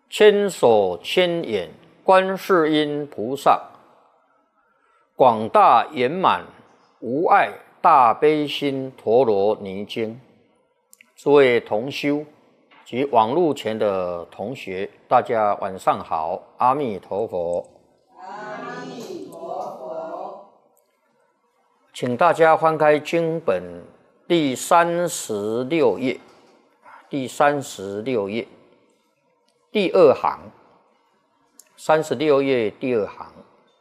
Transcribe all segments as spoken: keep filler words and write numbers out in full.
千手千眼观世音菩萨，广大圆满无碍大悲心陀罗尼经。诸位同修及网络前的同学，大家晚上好，阿弥陀佛。 阿弥陀佛。 请大家翻开经本第三十六页，第三十六页第二行，三十六页第二行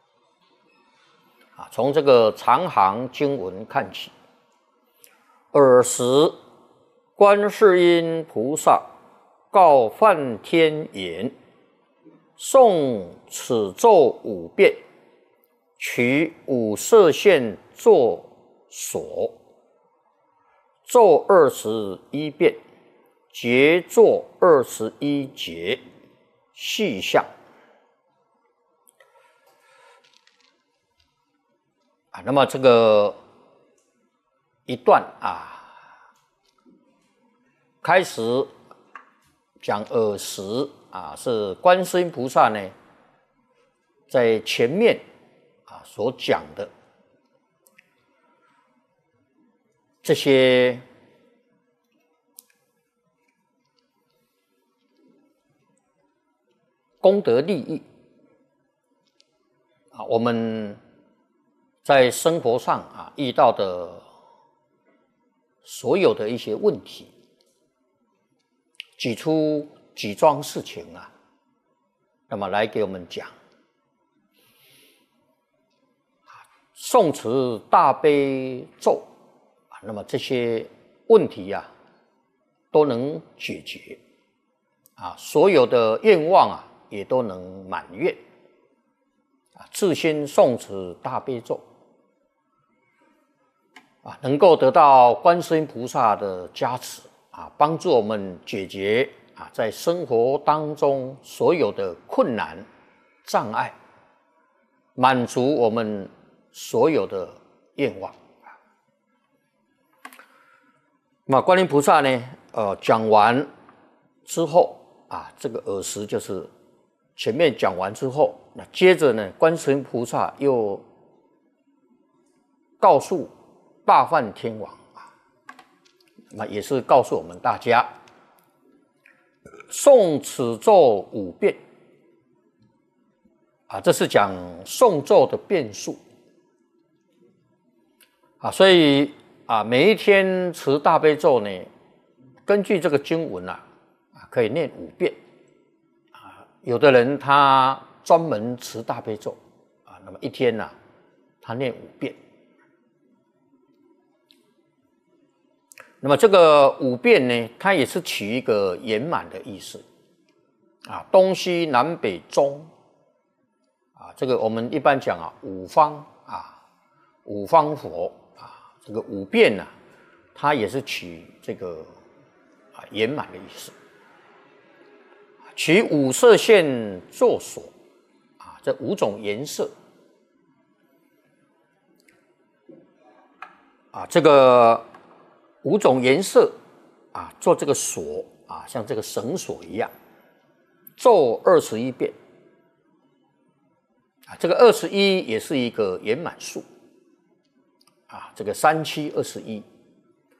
啊，从这个长行经文看起。尔时，观世音菩萨告梵天言：诵此咒五遍，取五色线作锁，咒二十一遍，结作二十一结，细项。啊，那么这个一段啊。开始讲尔时啊，是观世音菩萨呢，在前面啊所讲的这些功德利益啊，我们在生活上啊遇到的所有的一些问题。举出几桩事情啊，那么来给我们讲。诵持大悲咒啊，那么这些问题啊都能解决啊，所有的愿望啊也都能满愿啊。自心诵持大悲咒啊，能够得到观世音菩萨的加持。啊，帮助我们解决啊，在生活当中所有的困难障碍，满足我们所有的愿望。那观音菩萨呢，呃，讲完之后啊，这个尔时就是前面讲完之后，那接着呢，观世音菩萨又告诉大梵天王。那也是告诉我们大家，诵此咒五遍啊，这是讲诵咒的遍数啊，所以啊，每一天持大悲咒呢，根据这个经文啊，啊可以念五遍啊。有的人他专门持大悲咒啊，那么一天呢、啊，他念五遍。那么这个五遍呢，它也是取一个圆满的意思啊，东西南北中啊，这个我们一般讲啊，五方啊，五方佛啊，这个五遍呢、啊，它也是取这个啊圆满的意思，取五色线作锁啊，这五种颜色啊，这个。五种颜色啊，做这个锁啊，像这个绳索一样，咒二十一遍啊。这个二十一也是一个圆满数啊，这个三七二十一